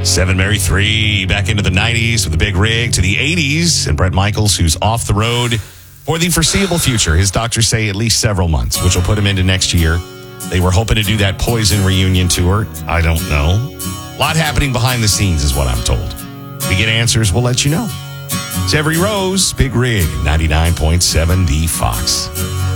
Seven Mary 3, back into the 90s with the Big Rig, to the 80s, and Bret Michaels, who's off the road for the foreseeable future. His doctors say at least several months, which will put him into next year. They were hoping to do that Poison reunion tour. I don't know. A lot happening behind the scenes is what I'm told. If we get answers, we'll let you know. It's Every Rose, Big Rig, 99.7 The Fox.